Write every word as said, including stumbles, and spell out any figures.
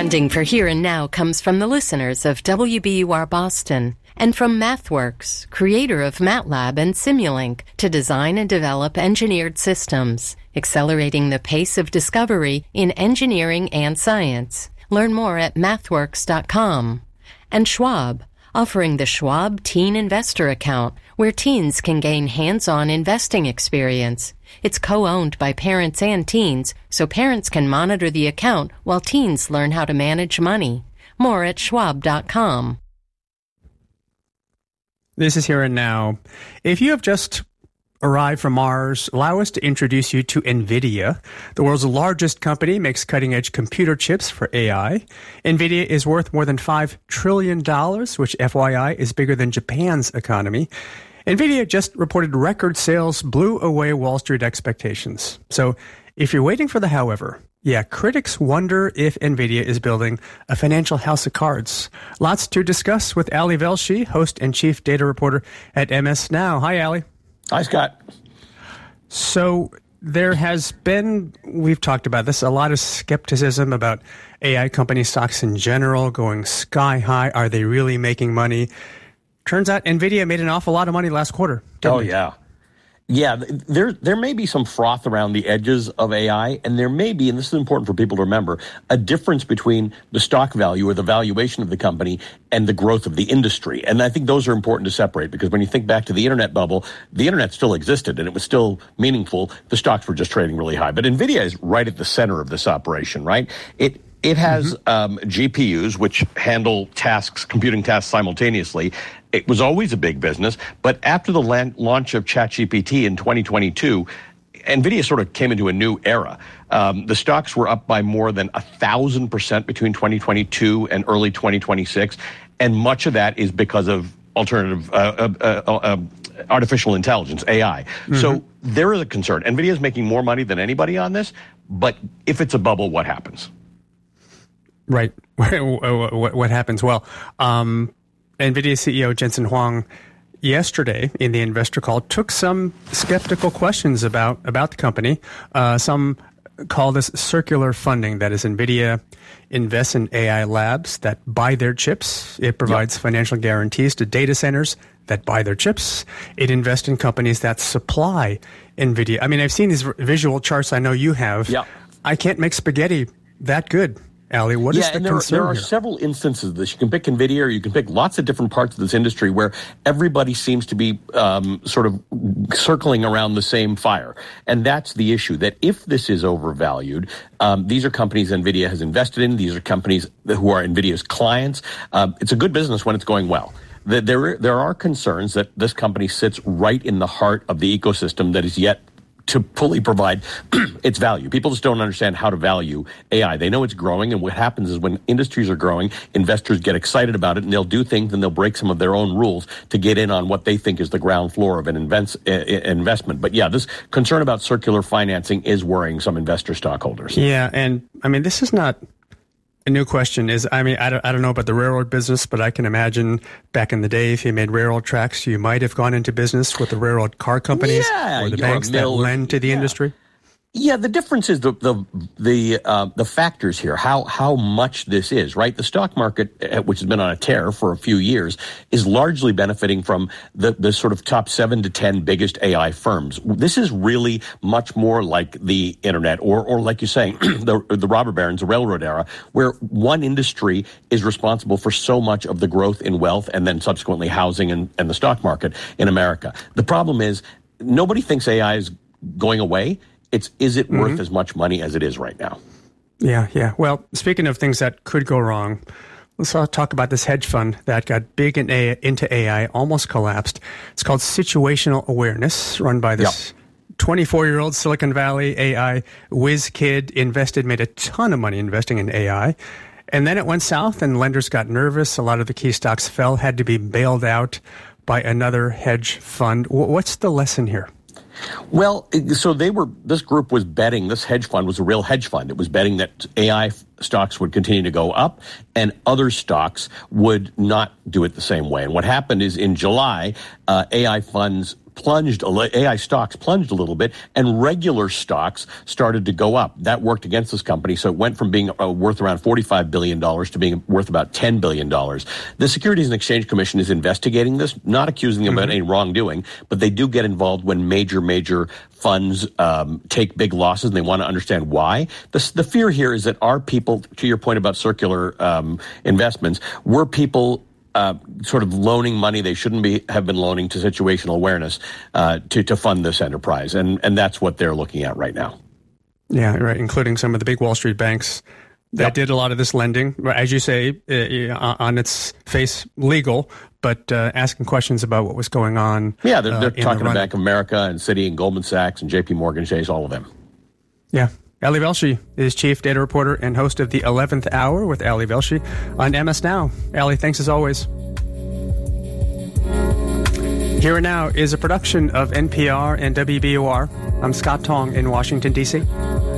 Funding for Here and Now comes from the listeners of W B U R Boston and from MathWorks, creator of MATLAB and Simulink, to design and develop engineered systems, accelerating the pace of discovery in engineering and science. Learn more at mathworks dot com. And Schwab, offering the Schwab Teen Investor Account, where teens can gain hands-on investing experience. It's co-owned by parents and teens, so parents can monitor the account while teens learn how to manage money. More at schwab dot com. This is Here and Now. If you have just arrived from Mars, allow us to introduce you to NVIDIA. The world's largest company, makes cutting-edge computer chips for A I. NVIDIA is worth more than five trillion dollars, which, F Y I, is bigger than Japan's economy. NVIDIA just reported record sales, blew away Wall Street expectations. So if you're waiting for the however, yeah, critics wonder if NVIDIA is building a financial house of cards. Lots to discuss with Ali Velshi, host and chief data reporter at M S Now. Hi, Ali. Hi, Scott. So there has been, we've talked about this, a lot of skepticism about A I company stocks in general going sky high. Are they really making money? Turns out NVIDIA made an awful lot of money last quarter. Oh, it? yeah. Yeah, there there may be some froth around the edges of A I, and there may be, and this is important for people to remember, a difference between the stock value or the valuation of the company and the growth of the industry. And I think those are important to separate, because when you think back to the internet bubble, the internet still existed and it was still meaningful. The stocks were just trading really high. But NVIDIA is right at the center of this operation, right? It It has mm-hmm. um, G P Us, which handle tasks, computing tasks simultaneously. It was always a big business, but after the lan- launch of ChatGPT in twenty twenty-two, NVIDIA sort of came into a new era. Um, the stocks were up by more than a thousand percent between twenty twenty-two and early twenty twenty-six, and much of that is because of alternative uh, uh, uh, uh, artificial intelligence, A I. Mm-hmm. So there is a concern. NVIDIA is making more money than anybody on this, but if it's a bubble, what happens? Right. what, what happens? Well, um, NVIDIA C E O Jensen Huang yesterday in the investor call took some skeptical questions about, about the company. Uh, some call this circular funding. That is, NVIDIA invests in A I labs that buy their chips. It provides yep. financial guarantees to data centers that buy their chips. It invests in companies that supply NVIDIA. I mean, I've seen these visual charts. I know you have. Yep. I can't make spaghetti that good. Ali, what yeah, is the and there, concern there are here? several instances of this. You can pick NVIDIA, or you can pick lots of different parts of this industry where everybody seems to be um, sort of circling around the same fire. And that's the issue, that if this is overvalued, um, these are companies NVIDIA has invested in. These are companies who are NVIDIA's clients. Um, it's a good business when it's going well. There, there are concerns that this company sits right in the heart of the ecosystem that is yet to fully provide its value. People just don't understand how to value A I. They know it's growing, and what happens is when industries are growing, investors get excited about it, and they'll do things, and they'll break some of their own rules to get in on what they think is the ground floor of an invents, uh, investment. But yeah, this concern about circular financing is worrying some investor stockholders. Yeah, and I mean, this is not a new question. Is I mean, I don't, I don't know about the railroad business, but I can imagine back in the day, if you made railroad tracks, you might have gone into business with the railroad car companies yeah, or the banks that lend to the yeah. industry. Yeah, the difference is the the the uh, the factors here. How how much this is, right? The stock market, which has been on a tear for a few years, is largely benefiting from the the sort of top seven to ten biggest A I firms. This is really much more like the internet, or or like you're saying, the the robber barons, the railroad era, where one industry is responsible for so much of the growth in wealth, and then subsequently housing and, and the stock market in America. The problem is nobody thinks A I is going away. It's, is it worth mm-hmm. as much money as it is right now? Yeah, yeah. Well, speaking of things that could go wrong, let's talk about this hedge fund that got big in A I, into A I, almost collapsed. It's called Situational Awareness, run by this yep. twenty-four-year-old Silicon Valley A I whiz kid, invested, made a ton of money investing in A I. And then it went south and lenders got nervous. A lot of the key stocks fell, had to be bailed out by another hedge fund. What's the lesson here? Well, so they were, this group was betting, this hedge fund was a real hedge fund. It was betting that A I stocks would continue to go up and other stocks would not do it the same way. And what happened is in July, uh, A I funds plunged, A I stocks plunged a little bit, and regular stocks started to go up. That worked against this company, so it went from being uh, worth around forty-five billion dollars to being worth about ten billion dollars. The Securities and Exchange Commission is investigating this, not accusing them mm-hmm. of any wrongdoing, but they do get involved when major, major funds um, take big losses, and they want to understand why. The, the fear here is that our people, to your point about circular um, investments, we're people Uh, sort of loaning money they shouldn't be have been loaning to situational awareness uh, to to fund this enterprise, and and that's what they're looking at right now. Yeah, right, including some of the big Wall Street banks that yep. did a lot of this lending, as you say, uh, on its face legal, but uh, asking questions about what was going on. Yeah, they're, they're uh, talking the to Bank of America and Citi and Goldman Sachs and J P Morgan Chase, all of them. Yeah. Ali Velshi is Chief Data Reporter and host of the eleventh Hour with Ali Velshi on M S Now. Ali, thanks as always. Here and Now is a production of N P R and W B U R. I'm Scott Tong in Washington, D C